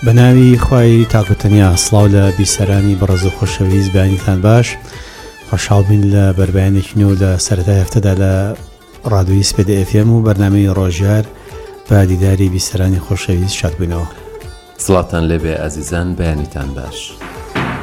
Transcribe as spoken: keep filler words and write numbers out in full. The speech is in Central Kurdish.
بەناوی خوای تاکوتەنیا سڵاو لە بیسەرانی بەڕێز و خۆشەویست بەیانیتان باش. خۆشحاڵ بین لە بەربایانێکی نوێ لە سەرەتای هەفتەدا لە ڕادیۆی سپێدە ئێف ئێم و بەرنامەی ڕۆژیار بە دیداری بیسەرانی خۆشەویست شاد بوونەوە. سڵاتان لێبێ ئازیزان، بەیانیتان باش.